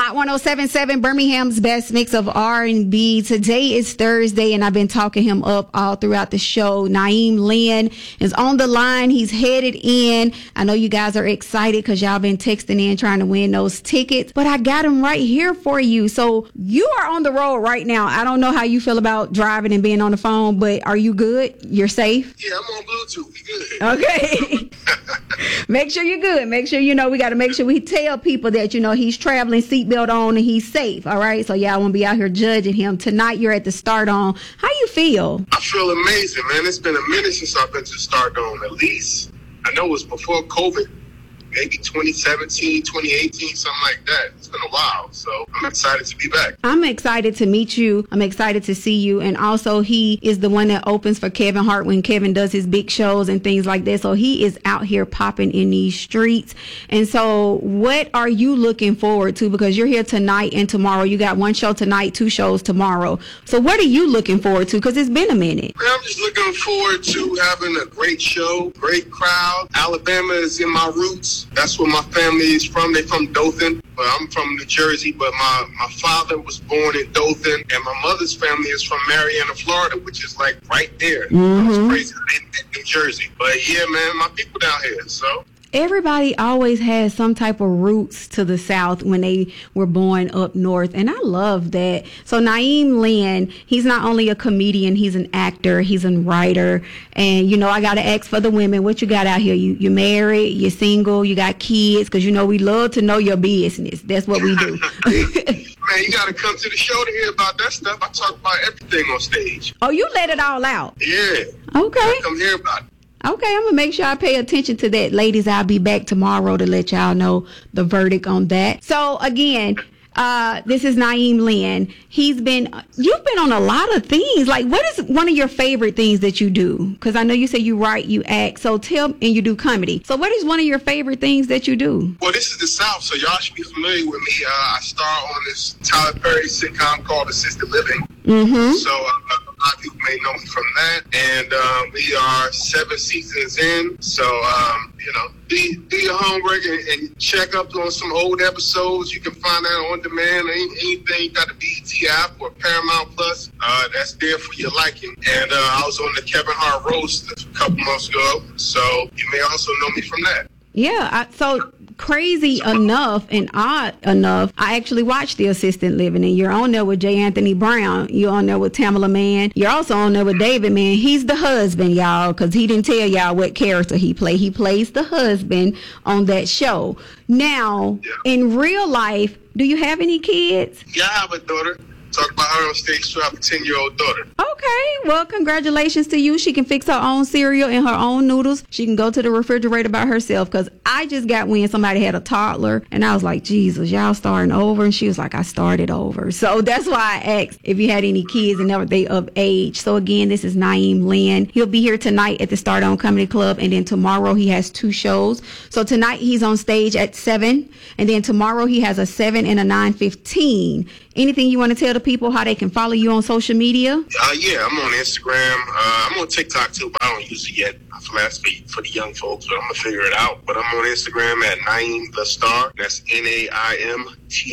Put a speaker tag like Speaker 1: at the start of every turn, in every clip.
Speaker 1: Hot 107.7, Birmingham's best mix of R&B. Today is Thursday, and I've been talking him up all throughout the show. Naeem Lynn is on the line. He's headed in. I know you guys are excited because y'all been texting in trying to win those tickets, but I got him right here for you. So you are on the road right now. I don't know how you feel about driving and being on the phone, but are you good? You're safe?
Speaker 2: Yeah, I'm on Bluetooth. We good.
Speaker 1: Okay. Make sure you're good. Make sure, we got to make sure we tell people that, he's traveling, seatbelt on, and he's safe. All right. So y'all won't be out here judging him. Tonight, you're at the Stardome. How you feel?
Speaker 2: I feel amazing, man. It's been a minute since I've been to Stardome. At least, I know it was before COVID. Maybe 2017, 2018, something like that. It's been a while, so I'm excited to be back.
Speaker 1: I'm excited to meet you. I'm excited to see you. And also, he is the one that opens for Kevin Hart when Kevin does his big shows and things like that. So he is out here popping in these streets. And so what are you looking forward to? Because you're here tonight and tomorrow. You got one show tonight, 2 shows tomorrow. So what are you looking forward to? Because it's been a minute.
Speaker 2: Man, I'm just looking forward to having a great show, great crowd. Alabama is in my roots. That's where my family is from. They're from Dothan. But I'm from New Jersey, but my father was born in Dothan, and my mother's family is from Marietta, Florida, which is like right there.
Speaker 1: Mm-hmm.
Speaker 2: It's crazy in New Jersey. But yeah, man, my people down here, so.
Speaker 1: Everybody always has some type of roots to the South when they were born up north, and I love that. So Naeem Lynn, he's not only a comedian, he's an actor, he's a writer, and I got to ask for the women, what you got out here? You married, you're single, you got kids, because we love to know your business. That's what we do.
Speaker 2: Man, you got to come to the show to hear about that stuff. I talk about everything on stage.
Speaker 1: Oh, you let it all out?
Speaker 2: Yeah.
Speaker 1: Okay.
Speaker 2: Come hear about it.
Speaker 1: Okay, I'm going to make sure I pay attention to that. Ladies, I'll be back tomorrow to let y'all know the verdict on that. So, again, this is Naeem Lynn. You've been on a lot of things. Like, what is one of your favorite things that you do? Because I know you say you write, you act, and you do comedy. So what is one of your favorite things that you do?
Speaker 2: Well, this is the South, so y'all should be familiar with me. I star on this Tyler Perry sitcom called Assisted Living.
Speaker 1: Mm-hmm.
Speaker 2: So a lot of people may know me from that. And we are 7 seasons in. So, do your homework and check up on some old episodes. You can find that on demand. Anything got the BET app or Paramount Plus. That's there for your liking. And I was on the Kevin Hart roast a couple months ago. So you may also know me from that.
Speaker 1: Yeah, so crazy enough and odd enough, I actually watched The Assisted Living, and you're on there with J. Anthony Brown. You're on there with Tamala Mann. You're also on there with David Mann. He's the husband, y'all, because he didn't tell y'all what character he played. He plays the husband on that show. Now, in real life, do you have any kids?
Speaker 2: Yeah, I have a daughter. Talk about her on stage too. I have a 10-year-old daughter.
Speaker 1: Okay, well, congratulations to you. She can fix her own cereal and her own noodles. She can go to the refrigerator by herself, because I just got when somebody had a toddler, and I was like, Jesus, y'all starting over? And she was like, I started over. So that's why I asked if you had any kids and they of age. So again, this is Naeem Lynn. He'll be here tonight at the Stardome Comedy Club, and then tomorrow he has 2 shows. So tonight he's on stage at 7, and then tomorrow he has a 7 and a 9:15. Anything you want to tell the people how they can follow you on social media?
Speaker 2: Yeah, I'm on Instagram. I'm on TikTok too, but I don't use it yet. I feel that's for the young folks, but I'm going to figure it out. But I'm on Instagram at Naeem the Star. That's NaimThestar.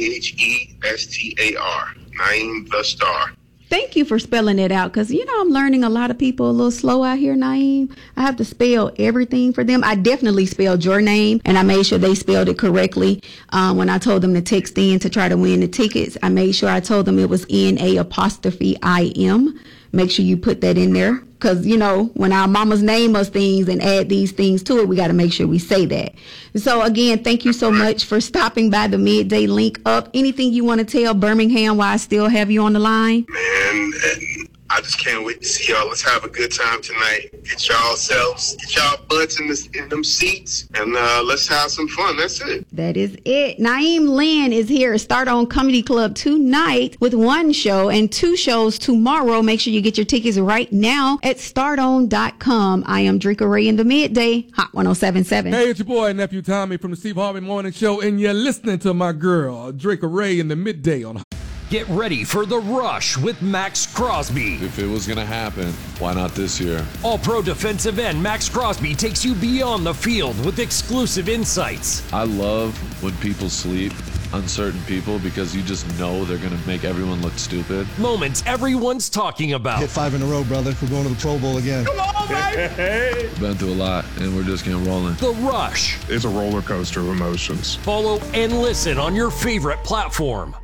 Speaker 2: Naeem the Star.
Speaker 1: Thank you for spelling it out, because, I'm learning a lot of people a little slow out here, Naeem. I have to spell everything for them. I definitely spelled your name, and I made sure they spelled it correctly. When I told them to text in to try to win the tickets, I made sure I told them it was NA''IM. Make sure you put that in there, because, when our mamas name us things and add these things to it, we got to make sure we say that. So, again, thank you so much for stopping by the Midday Link Up. Anything you want to tell Birmingham while I still have you on the line?
Speaker 2: Man, I just can't wait to see y'all. Let's have a good time tonight. Get y'all butts in them seats, and let's have some fun. That's it.
Speaker 1: That is it. Naeem Lynn is here at Stardome Comedy Club tonight with 1 show and 2 shows tomorrow. Make sure you get your tickets right now at stardome.com. I am Drika Ray in the Midday, Hot 107.7.
Speaker 3: Hey, it's your boy, Nephew Tommy from the Steve Harvey Morning Show, and you're listening to my girl, Drika Ray in the Midday on
Speaker 4: Get ready for The Rush with Max Crosby.
Speaker 5: If it was going to happen, why not this year?
Speaker 4: All-Pro defensive end Max Crosby takes you beyond the field with exclusive insights.
Speaker 5: I love when people sleep uncertain people because you just know they're going to make everyone look stupid.
Speaker 4: Moments everyone's talking about.
Speaker 6: Hit 5 in a row, brother. We're going to the Pro Bowl again.
Speaker 7: Come on, baby!
Speaker 5: Been through a lot, and we're just getting rolling.
Speaker 4: The Rush.
Speaker 8: It's a roller coaster of emotions.
Speaker 4: Follow and listen on your favorite platform.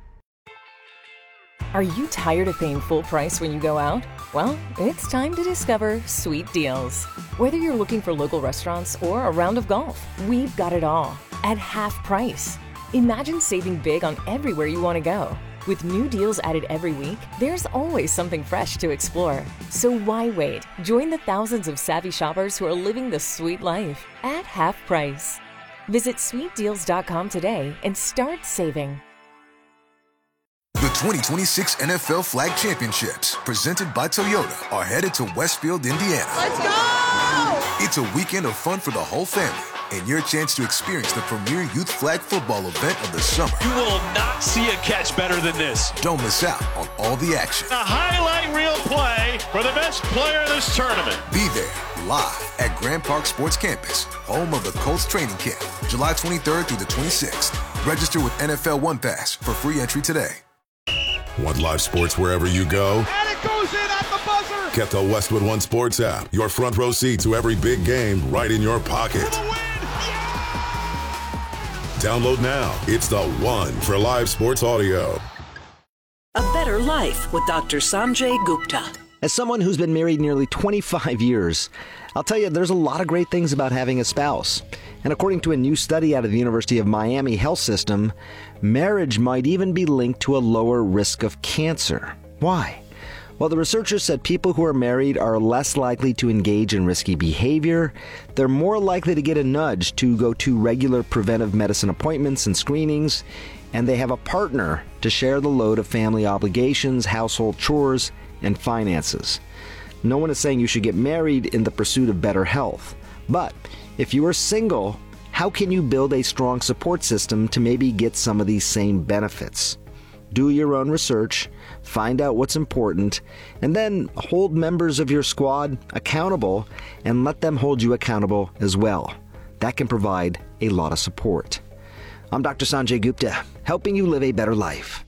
Speaker 9: Are you tired of paying full price when you go out? Well, it's time to discover Sweet Deals. Whether you're looking for local restaurants or a round of golf, we've got it all at half price. Imagine saving big on everywhere you want to go. With new deals added every week, there's always something fresh to explore. So why wait? Join the thousands of savvy shoppers who are living the sweet life at half price. Visit sweetdeals.com today and start saving.
Speaker 10: The 2026 NFL Flag Championships, presented by Toyota, are headed to Westfield, Indiana.
Speaker 7: Let's go!
Speaker 10: It's a weekend of fun for the whole family and your chance to experience the premier youth flag football event of the summer.
Speaker 11: You will not see a catch better than this.
Speaker 10: Don't miss out on all the action.
Speaker 11: A highlight reel play for the best player in this tournament.
Speaker 10: Be there live at Grand Park Sports Campus, home of the Colts training camp, July 23rd through the 26th. Register with NFL One Pass for free entry today.
Speaker 12: Want live sports wherever you go?
Speaker 7: And it goes in at the buzzer!
Speaker 12: Get the Westwood One Sports app. Your front row seat to every big game right in your pocket.
Speaker 7: For the win!
Speaker 12: Download now. It's the one for live sports audio.
Speaker 13: A Better Life with Dr. Sanjay Gupta.
Speaker 14: As someone who's been married nearly 25 years, I'll tell you there's a lot of great things about having a spouse. And according to a new study out of the University of Miami Health System, marriage might even be linked to a lower risk of cancer. Why? Well, the researchers said people who are married are less likely to engage in risky behavior. They're more likely to get a nudge to go to regular preventive medicine appointments and screenings. And they have a partner to share the load of family obligations, household chores, and finances. No one is saying you should get married in the pursuit of better health. But if you are single, how can you build a strong support system to maybe get some of these same benefits? Do your own research, find out what's important, and then hold members of your squad accountable and let them hold you accountable as well. That can provide a lot of support. I'm Dr. Sanjay Gupta, helping you live a better life.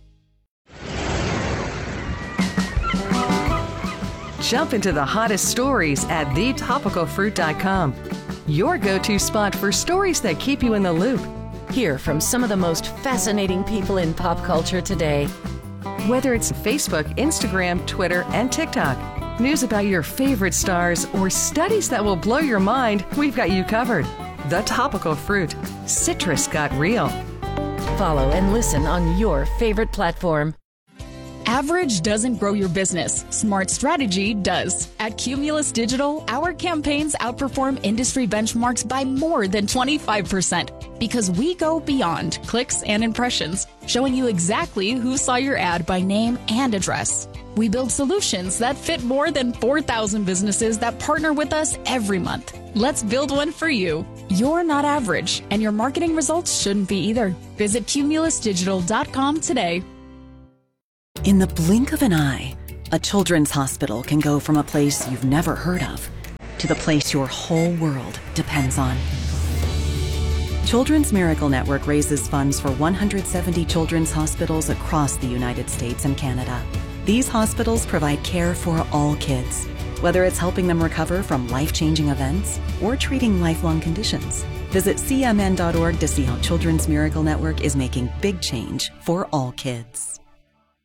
Speaker 15: Jump into the hottest stories at thetopicalfruit.com. Your go-to spot for stories that keep you in the loop.
Speaker 16: Hear from some of the most fascinating people in pop culture today.
Speaker 15: Whether it's Facebook, Instagram, Twitter, and TikTok, news about your favorite stars, or studies that will blow your mind, we've got you covered. The Topical Fruit. Citrus got real.
Speaker 16: Follow and listen on your favorite platform.
Speaker 17: Average doesn't grow your business. Smart strategy does. At Cumulus Digital, our campaigns outperform industry benchmarks by more than 25% because we go beyond clicks and impressions, showing you exactly who saw your ad by name and address. We build solutions that fit more than 4,000 businesses that partner with us every month. Let's build one for you. You're not average, and your marketing results shouldn't be either. Visit cumulusdigital.com today.
Speaker 18: In the blink of an eye, a children's hospital can go from a place you've never heard of to the place your whole world depends on. Children's Miracle Network raises funds for 170 children's hospitals across the United States and Canada. These hospitals provide care for all kids, whether it's helping them recover from life-changing events or treating lifelong conditions. Visit cmn.org to see how Children's Miracle Network is making big change for all kids.